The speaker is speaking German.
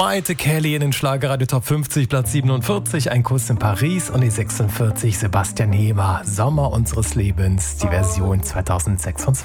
Maite Kelly in den Schlagerradio Top 50, Platz 47, Ein Kuss in Paris, und die 46, Sebastian Heber, Sommer unseres Lebens, die Version 2026.